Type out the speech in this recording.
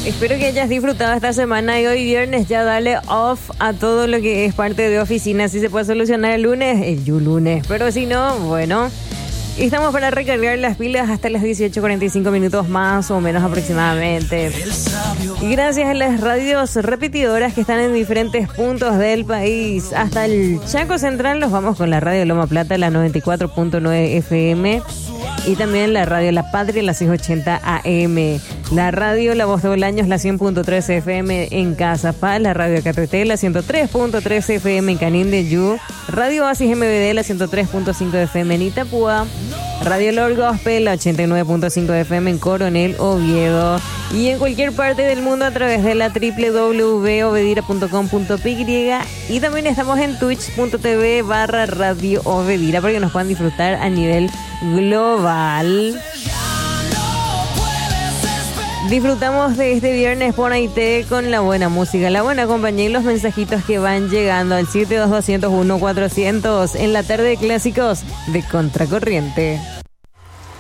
Espero que hayas disfrutado esta semana y hoy viernes ya dale off a todo lo que es parte de oficina. Si se puede solucionar el lunes, el lunes. Pero si no, bueno, estamos para recargar las pilas hasta las 18:45 minutos más o menos aproximadamente. Y gracias a las radios repetidoras que están en diferentes puntos del país. Hasta el Chaco Central nos vamos con la radio Loma Plata, la 94.9 FM. Y también la radio La Patria, la 680 AM. La radio La Voz de Bolaños, la 100.3 FM en Cazapá. La radio KTT, la 103.3 FM en Canindeyú. Radio Oasis MBD, la 103.5 FM en Itapúa. Radio Lord Gospel, la 89.5 FM en Coronel Oviedo. Y en cualquier parte del mundo a través de la www.obedira.com.py. Y también estamos en twitch.tv/Radio Obedira para que nos puedan disfrutar a nivel global. Disfrutamos de este viernes por Aite con la buena música, la buena compañía y los mensajitos que van llegando al 722-201-400 en la tarde de clásicos de Contracorriente.